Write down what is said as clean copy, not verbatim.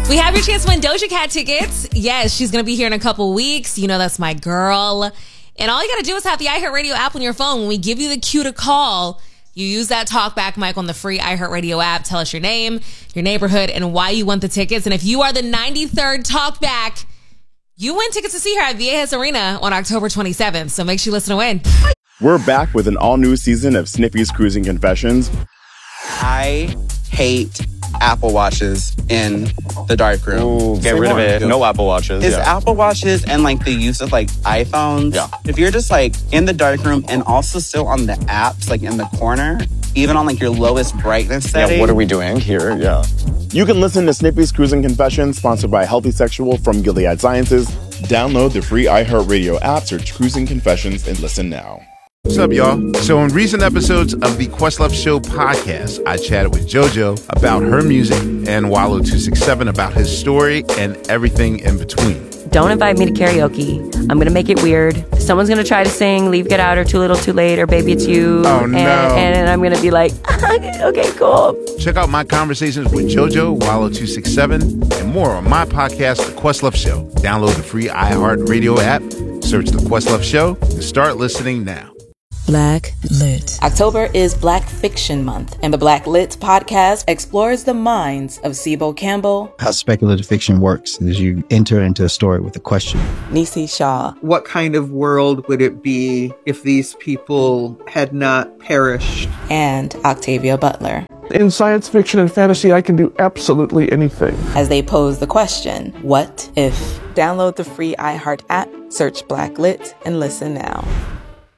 We have your chance to win Doja Cat tickets. Yes, she's going to be here in a couple weeks. You know that's my girl. And all you got to do is have the iHeartRadio app on your phone. When we give you the cue to call, you use that talkback mic on the free iHeartRadio app. Tell us your name, your neighborhood, and why you want the tickets. And if you are the 93rd talkback, you win tickets to see her at Viejas Arena on October 27th. So make sure you listen to win. We're back with an all-new season of Snippy's Cruising Confessions. I hate Apple Watches in the dark room. Ooh, get rid of it. No Apple Watches. It's Apple Watches and like the use of like iPhones. Yeah. If you're just like in the dark room and also still on the apps, like in the corner, even on like your lowest brightness setting. Yeah, what are we doing here? Yeah. You can listen to Snippy's Cruising Confessions, sponsored by Healthy Sexual from Gilead Sciences. Download the free iHeartRadio app, search Cruising Confessions, and listen now. What's up, y'all? So in recent episodes of the Questlove Show podcast, I chatted with JoJo about her music and Wallo267 about his story and everything in between. Don't invite me to karaoke. I'm going to make it weird. Someone's going to try to sing Leave, Get Out, or Too Little, Too Late, or Baby It's You. Oh, no. And I'm going to be like, okay, cool. Check out my conversations with JoJo, Wallo267, and more on my podcast, The Questlove Show. Download the free iHeartRadio app, search The Questlove Show, and start listening now. Black Lit. October is Black Fiction Month, and the Black Lit podcast explores the minds of Sibo Campbell. How speculative fiction works is you enter into a story with a question. Nisi Shaw. What kind of world would it be if these people had not perished? And Octavia Butler. In science fiction and fantasy, I can do absolutely anything. As they pose the question, what if? Download the free iHeart app, search Black Lit, and listen now.